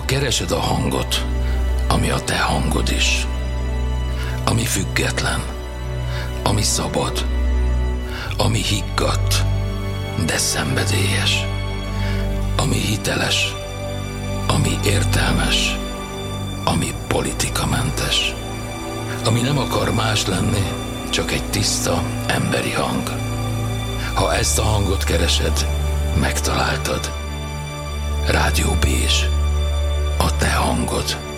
Ha keresed a hangot, ami a te hangod is, ami független, ami szabad, ami higgadt, de szenvedélyes, ami hiteles, ami értelmes, ami politikamentes, ami nem akar más lenni, csak egy tiszta emberi hang. Ha ezt a hangot keresed, megtaláltad. Rádió Bézs, a te hangod.